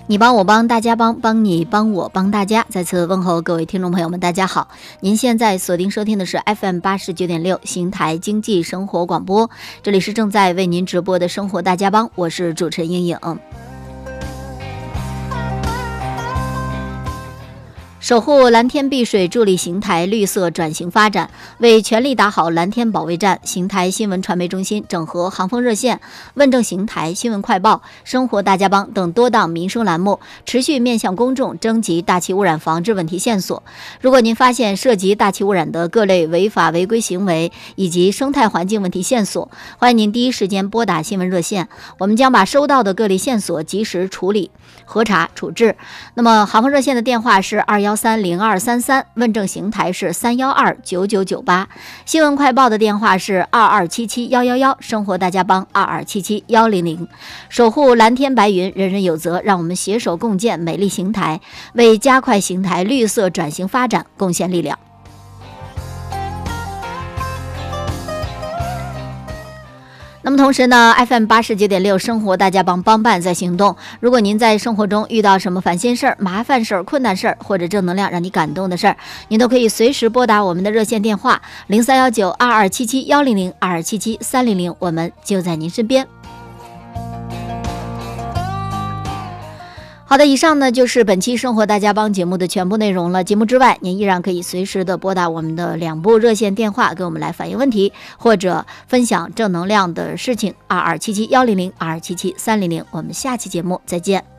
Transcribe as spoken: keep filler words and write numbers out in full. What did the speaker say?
你帮我帮大家帮，帮你帮我帮大家。再次问候各位听众朋友们，大家好！您现在锁定收听的是 F M 八十九点六邢台经济生活广播，这里是正在为您直播的生活大家帮，我是主持人英颖。守护蓝天碧水，助力邢台绿色转型发展，为全力打好蓝天保卫战，邢台新闻传媒中心整合航风热线、问政邢台、新闻快报、生活大家帮等多档民生栏目，持续面向公众征集大气污染防治问题线索。如果您发现涉及大气污染的各类违法违规行为以及生态环境问题线索，欢迎您第一时间拨打新闻热线，我们将把收到的各类线索及时处理、核查、处置。那么航风热线的电话是二幺三零二三三，问政邢台是三幺二九九九八，新闻快报的电话是二二七七幺幺幺，生活大家帮二二七七幺零零。守护蓝天白云，人人有责，让我们携手共建美丽邢台，为加快邢台绿色转型发展贡献力量。那么同时呢 F M 八十九点六生活大家帮帮办在行动。如果您在生活中遇到什么烦心事儿、麻烦事儿、困难事儿，或者正能量让你感动的事儿，您都可以随时拨打我们的热线电话零三幺九二二七七幺零零二二七七三零零，我们就在您身边。好的，以上呢就是本期生活大家帮节目的全部内容了。节目之外，您依然可以随时的拨打我们的两部热线电话，跟我们来反映问题，或者分享正能量的事情，二二七七幺零零二二七七三零零。我们下期节目再见。